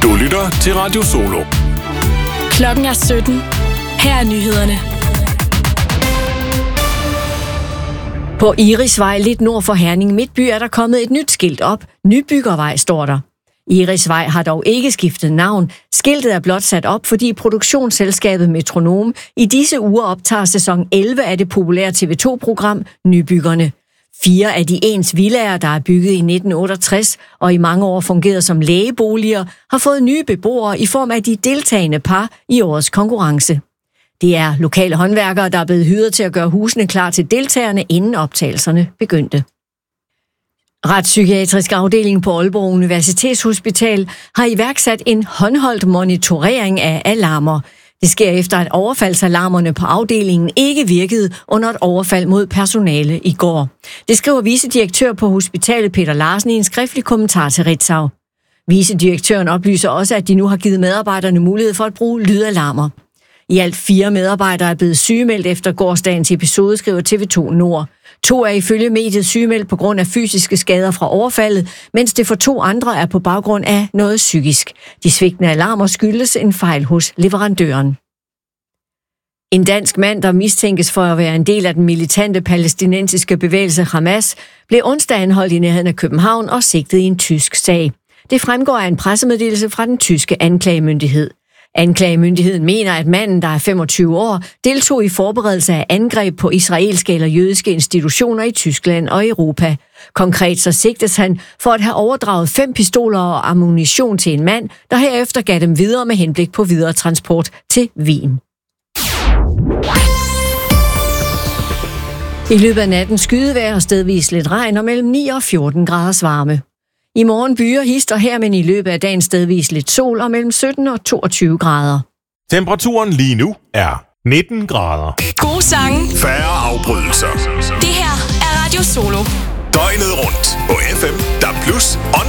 Du lytter til Radio Solo. Klokken er 17. Her er nyhederne. På Irisvej lidt nord for Herning Midtby er der kommet et nyt skilt op. Nybyggervej står der. Irisvej har dog ikke skiftet navn. Skiltet er blot sat op, fordi produktionsselskabet Metronom i disse uger optager sæson 11 af det populære TV2-program Nybyggerne. 4 af de ens villaer, der er bygget i 1968 og i mange år fungeret som lægeboliger, har fået nye beboere i form af de deltagende par i årets konkurrence. Det er lokale håndværkere, der er blevet hyret til at gøre husene klar til deltagerne, inden optagelserne begyndte. Retspsykiatrisk afdeling på Aalborg Universitetshospital har iværksat en håndholdt monitorering af alarmer. Det sker efter, at overfaldsalarmerne på afdelingen ikke virkede under et overfald mod personale i går. Det skriver vicedirektør på hospitalet Peter Larsen i en skriftlig kommentar til Ritzau. Vicedirektøren oplyser også, at de nu har givet medarbejderne mulighed for at bruge lydalarmer. I alt 4 medarbejdere er blevet sygemeldt efter gårsdagens episode, skriver TV2 Nord. 2 er ifølge mediet sygemeldt på grund af fysiske skader fra overfaldet, mens det for 2 andre er på baggrund af noget psykisk. De svigtende alarmer skyldes en fejl hos leverandøren. En dansk mand, der mistænkes for at være en del af den militante palæstinensiske bevægelse Hamas, blev onsdag anholdt i nærheden af København og sigtet i en tysk sag. Det fremgår af en pressemeddelelse fra den tyske anklagemyndighed. Anklagemyndigheden mener, at manden, der er 25 år, deltog i forberedelse af angreb på israelske eller jødiske institutioner i Tyskland og Europa. Konkret så sigtes han for at have overdraget 5 pistoler og ammunition til en mand, der herefter gav dem videre med henblik på videre transport til Wien. I løbet af natten skydevejr og stedvis lidt regn og mellem 9 og 14 graders varme. I morgen byer hist og her, men i løbet af dagen stedvis lidt sol og mellem 17 og 22 grader. Temperaturen lige nu er 19 grader. Gode sange. Færre afbrydelser. Det her er Radio Solo. Døgnet rundt.